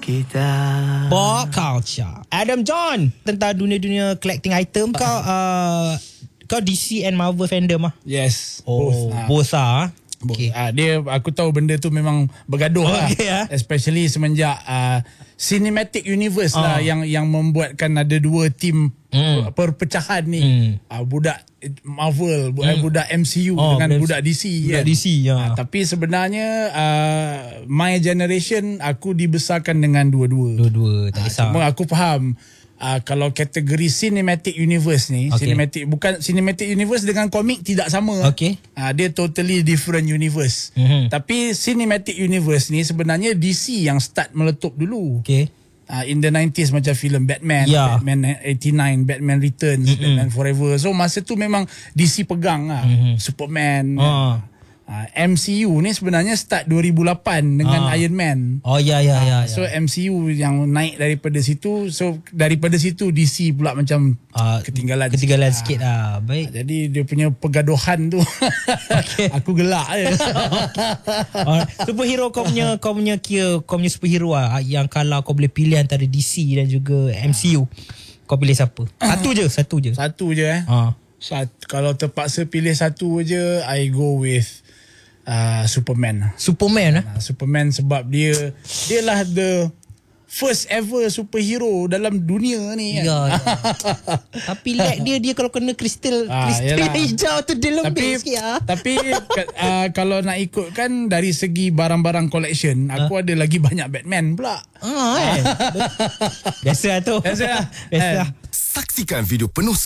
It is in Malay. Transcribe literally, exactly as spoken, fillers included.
kita. Pop culture. Adam John, tentang dunia-dunia collecting item, kau uh, kau D C and Marvel fandom ah? Yes. Oh, both. both ah. Okay. Uh, dia aku tahu benda tu memang bergaduh oh, lah. Okay, uh. Especially semenjak uh, cinematic universe uh. lah yang yang membuatkan ada dua team mm. perpecahan ni. Mm. Uh, budak Marvel, mm. budak M C U oh, dengan budak D C. Budak kan? D C ya. Uh, tapi sebenarnya uh, my generation aku dibesarkan dengan dua-dua. Dua-dua, tak kisah. Uh, cuma aku faham Uh, kalau kategori cinematic universe ni, okay. cinematic bukan cinematic universe dengan komik tidak sama. Okay. Uh, dia totally different universe. Mm-hmm. Tapi cinematic universe ni sebenarnya D C yang start meletup dulu. Okay. Uh, in the nineties macam filem Batman, yeah. Batman eighty-nine, Batman Returns, mm-hmm. Batman Forever. So masa tu memang D C pegang lah. Mm-hmm. Superman. Uh. Uh, M C U ni sebenarnya start dua ribu lapan dengan ah. Iron Man. Oh ya ya ya. So ya. M C U yang naik daripada situ, so daripada situ D C pula macam uh, ketinggalan ketinggalan sikit, sikit lah. Baik. Uh, jadi dia punya pergaduhan tu okay. aku gelak je. uh, superhero kau punya kau punya kira kau punya superhero ah yang kalau kau boleh pilih antara D C dan juga M C U, kau pilih siapa? Satu je, satu je. Satu je eh. Uh. Sat, kalau terpaksa pilih satu je, I go with Uh, Superman. Superman eh? Uh, Superman sebab dia dia lah the first ever superhero dalam dunia ni kan. Ya, ya. Tapi lag dia dia kalau kena kristal ah, kristal hijau tu dia lembik tapi, sikit ah. Tapi uh, kalau nak ikutkan dari segi barang-barang collection, aku uh. ada lagi banyak Batman pula. Ah, eh. Biasa lah tu. Biasa lah. Biasa lah. Saksikan video penuh